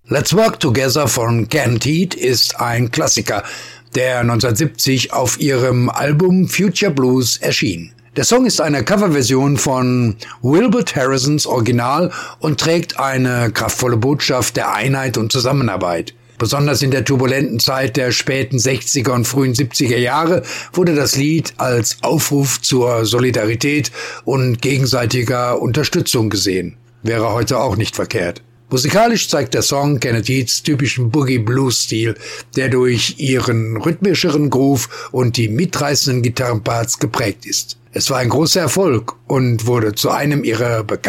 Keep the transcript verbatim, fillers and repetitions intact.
Let's Work Together von Kenneth Heat ist ein Klassiker, der neunzehnhundertsiebzig auf ihrem Album Future Blues erschien. Der Song ist eine Coverversion von Wilbert Harrisons Original und trägt eine kraftvolle Botschaft der Einheit und Zusammenarbeit. Besonders in der turbulenten Zeit der späten sechziger und frühen siebziger Jahre wurde das Lied als Aufruf zur Solidarität und gegenseitiger Unterstützung gesehen. Wäre heute auch nicht verkehrt. Musikalisch zeigt der Song Kenneth Heats typischen Boogie-Blues-Stil, der durch ihren rhythmischeren Groove und die mitreißenden Gitarrenparts geprägt ist. Es war ein großer Erfolg und wurde zu einem ihrer bekanntesten